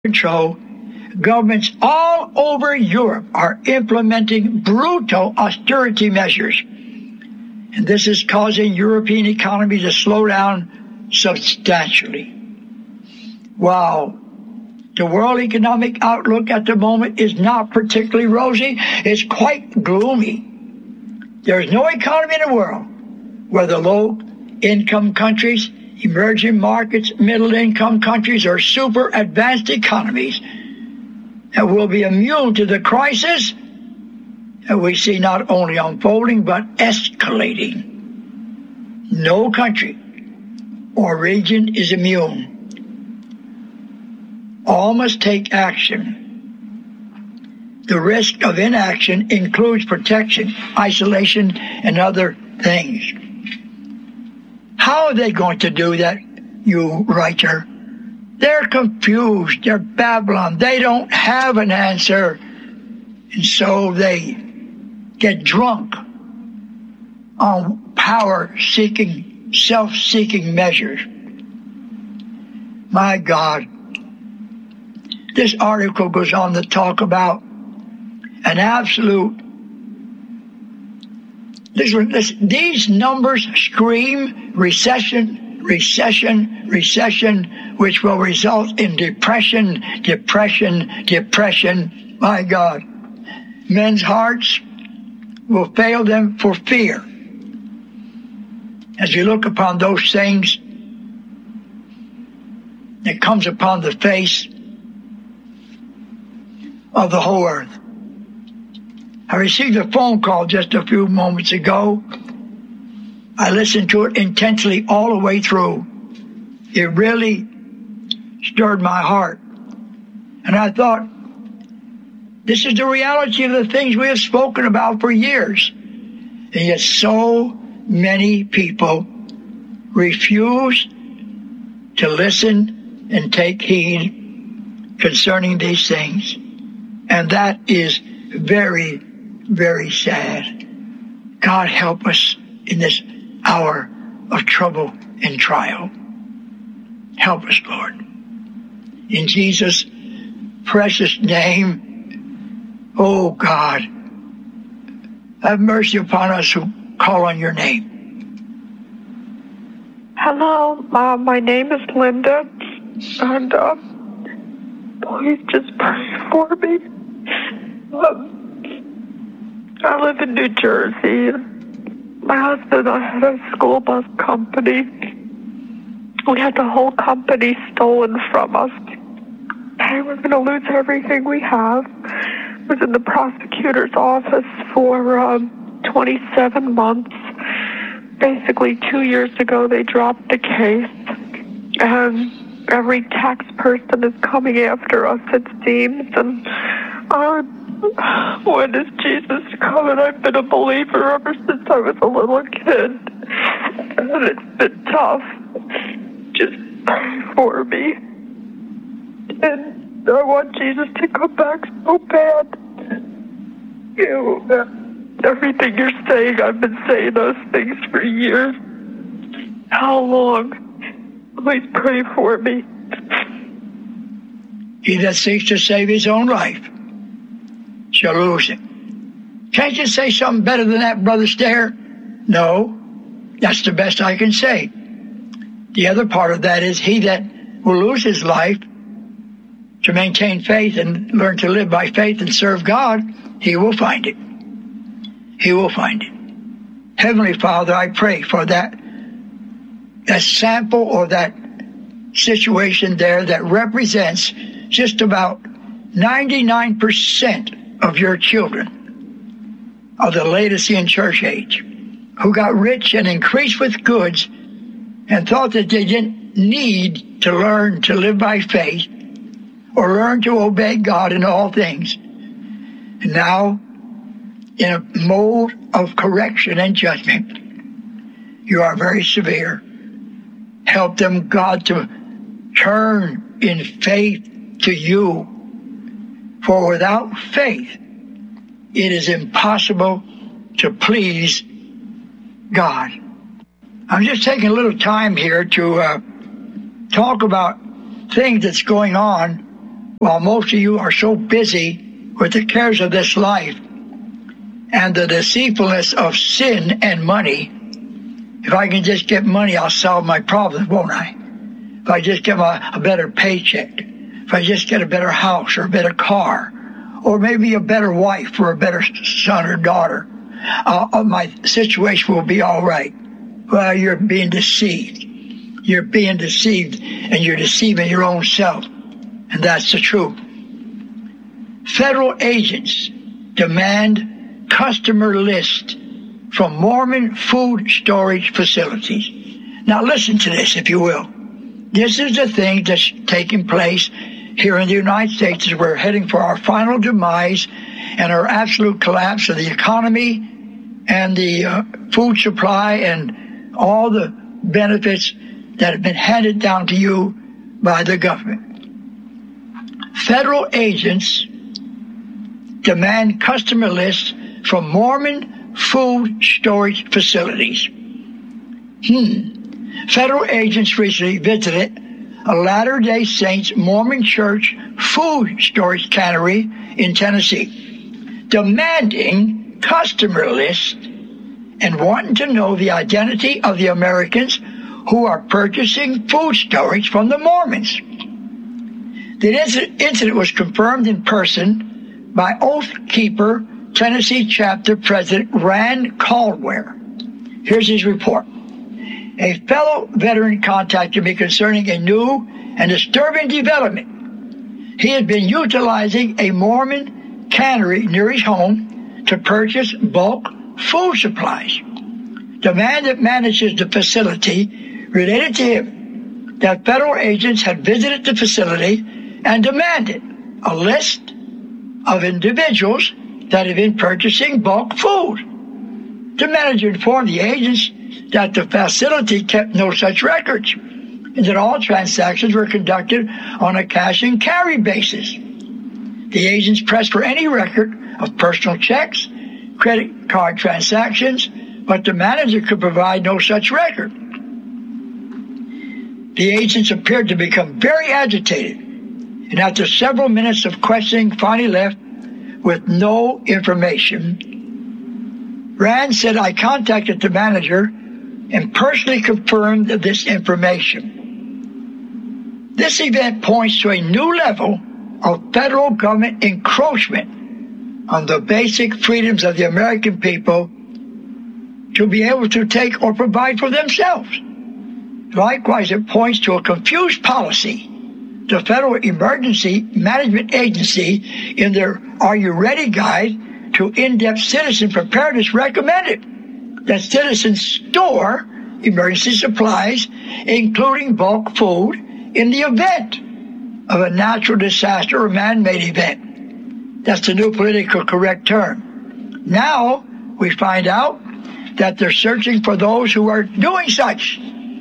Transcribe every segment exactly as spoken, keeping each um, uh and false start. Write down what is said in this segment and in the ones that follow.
control, governments all over Europe are implementing brutal austerity measures. And this is causing European economies to slow down substantially. While the world economic outlook at the moment is not particularly rosy, it's quite gloomy. There is no economy in the world where the low-income countries, emerging markets, middle-income countries, or super advanced economies that will be immune to the crisis that we see not only unfolding but escalating. No country or region is immune. All must take action. The risk of inaction includes protection, isolation, and other things. How are they going to do that, you writer? They're confused. They're Babylon. They don't have an answer. And so they get drunk on power-seeking, self-seeking measures. My God. This article goes on to talk about an absolute... This, this, these numbers scream recession, recession, recession, which will result in depression, depression, depression. My God. Men's hearts will fail them for fear. As you look upon those things that comes upon the face of the whole earth. I received a phone call just a few moments ago. I listened to it intensely all the way through. It really stirred my heart. And I thought, this is the reality of the things we have spoken about for years. And yet so many people refuse to listen and take heed concerning these things. And that is very, very sad. God help us in this hour of trouble and trial. Help us, Lord. In Jesus' precious name, oh God, have mercy upon us who call on your name. Hello, uh, my name is Linda, and uh, please just pray for me. Um, I live in New Jersey. My husband and I had a school bus company. We had the whole company stolen from us. And we're going to lose everything we have. I was in the prosecutor's office for um, twenty-seven months. Basically, two years ago, they dropped the case. And every tax person is coming after us, it seems. And uh, when is Jesus coming? I've been a believer ever since I was a little kid. And it's been tough. Just pray for me. And I want Jesus to come back so bad. You know, everything you're saying, I've been saying those things for years. How long? Please pray for me. He that seeks to save his own life shall lose it. Can't you say something better than that, Brother Stair? No, that's the best I can say. The other part of that is he that will lose his life to maintain faith and learn to live by faith and serve God, he will find it. He will find it. Heavenly Father, I pray for that, that sample or that situation there that represents just about ninety-nine percent of your children of the Laodicean church age who got rich and increased with goods and thought that they didn't need to learn to live by faith or learn to obey God in all things. And now, in a mode of correction and judgment, you are very severe. Help them, God, to turn in faith to you. For without faith, it is impossible to please God. I'm just taking a little time here to uh, talk about things that's going on while most of you are so busy with the cares of this life and the deceitfulness of sin and money. If I can just get money, I'll solve my problems, won't I? If I just get a, a better paycheck, if I just get a better house or a better car, or maybe a better wife or a better son or daughter, uh, my situation will be all right. Well, you're being deceived. You're being deceived, and you're deceiving your own self. And that's the truth. Federal agents demand customer lists from Mormon food storage facilities. Now listen to this, if you will. This is the thing that's taking place here in the United States as we're heading for our final demise and our absolute collapse of the economy and the uh, food supply and all the benefits that have been handed down to you by the government. Federal agents demand customer lists from Mormon food storage facilities. Hmm. Federal agents recently visited a Latter-day Saints Mormon Church food storage cannery in Tennessee, demanding customer lists and wanting to know the identity of the Americans who are purchasing food storage from the Mormons. The incident was confirmed in person by Oath Keeper Tennessee Chapter President Rand Caldwell. Here's his report. A fellow veteran contacted me concerning a new and disturbing development. He had been utilizing a Mormon cannery near his home to purchase bulk food supplies. The man that manages the facility related to him that federal agents had visited the facility and demanded a list of individuals that had been purchasing bulk food. The manager informed the agents that the facility kept no such records and that all transactions were conducted on a cash and carry basis. The agents pressed for any record of personal checks, credit card transactions, but the manager could provide no such record. The agents appeared to become very agitated, and after several minutes of questioning, finally left with no information. Rand said, I contacted the manager and personally confirmed this information. This event points to a new level of federal government encroachment on the basic freedoms of the American people to be able to take or provide for themselves. Likewise, it points to a confused policy. The Federal Emergency Management Agency, in their Are You Ready guide to in-depth citizen preparedness, recommended that citizens store emergency supplies, including bulk food, in the event of a natural disaster or man-made event. That's the new political correct term. Now we find out that they're searching for those who are doing such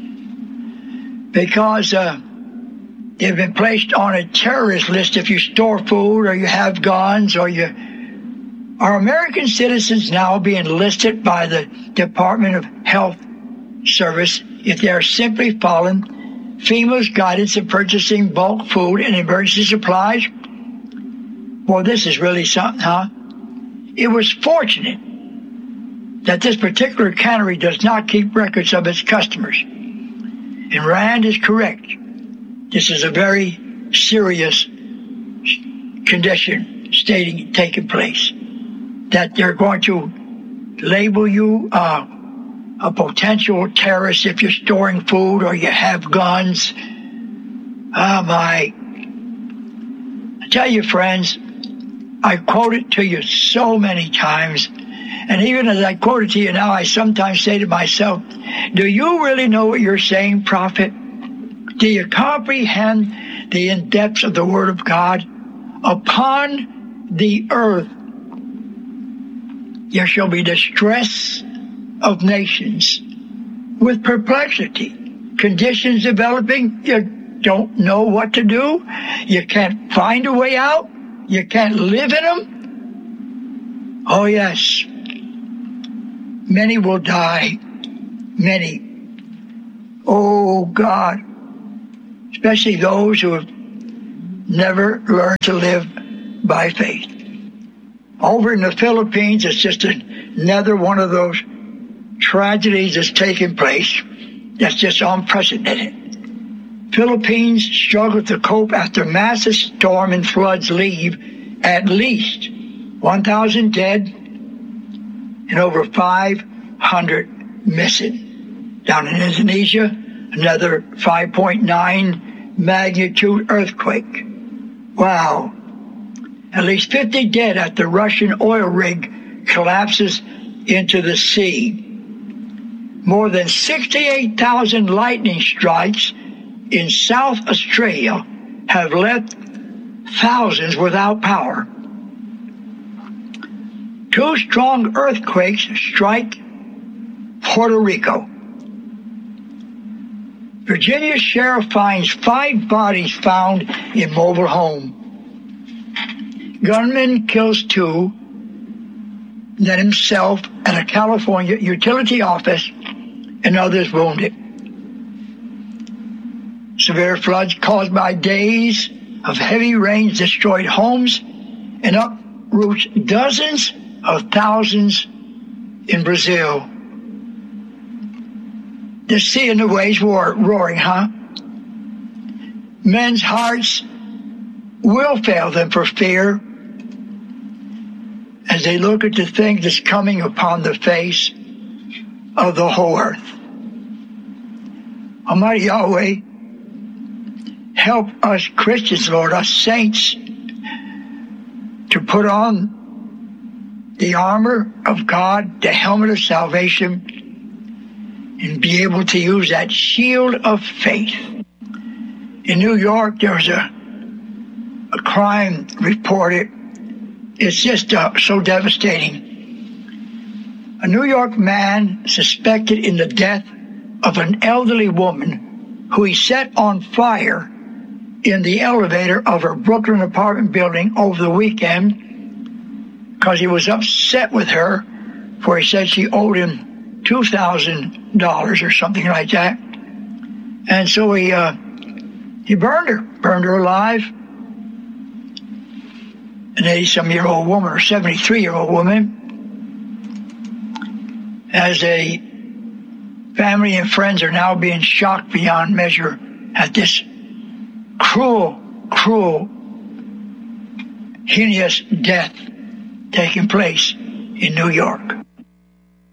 because uh, they've been placed on a terrorist list if you store food or you have guns or you... Are American citizens now being listed by the Department of Health Service if they are simply following FEMA's guidance in purchasing bulk food and emergency supplies? Well, this is really something, huh? It was fortunate that this particular cannery does not keep records of its customers. And Rand is correct. This is a very serious condition stating taking place. That they're going to label you uh, a potential terrorist if you're storing food or you have guns. Oh, my. I tell you, friends, I quote it to you so many times. And even as I quote it to you now, I sometimes say to myself, do you really know what you're saying, prophet? Do you comprehend the in-depths of the Word of God? Upon the earth there shall be distress of nations with perplexity, conditions developing. You don't know what to do. You can't find a way out. You can't live in them. Oh, yes. Many will die. Many. Oh, God. Especially those who have never learn to live by faith. Over in the Philippines, it's just another one of those tragedies that's taking place that's just unprecedented. Philippines struggle to cope after massive storm and floods leave at least one thousand dead and over five hundred missing. Down in Indonesia, another five point nine magnitude earthquake. Wow. At least fifty dead after Russian oil rig collapses into the sea. More than sixty-eight thousand lightning strikes in South Australia have left thousands without power. Two strong earthquakes strike Puerto Rico. Virginia sheriff finds five bodies found in mobile home. Gunman kills two, then himself at a California utility office, and others wounded. Severe floods caused by days of heavy rains destroyed homes and uproots dozens of thousands in Brazil. The sea and the waves were roaring, huh? Men's hearts will fail them for fear as they look at the things that's coming upon the face of the whole earth. Almighty Yahweh, help us Christians, Lord, us saints, to put on the armor of God, the helmet of salvation, and be able to use that shield of faith. In New York, there was a, a crime reported. It's just uh, so devastating. A New York man suspected in the death of an elderly woman who he set on fire in the elevator of her Brooklyn apartment building over the weekend because he was upset with her, for he said she owed him two thousand dollars or something like that. And so he uh, he burned her, burned her alive. An eighty-some-year-old woman, or seventy-three-year-old woman, as a family and friends are now being shocked beyond measure at this cruel, cruel, heinous death taking place in New York.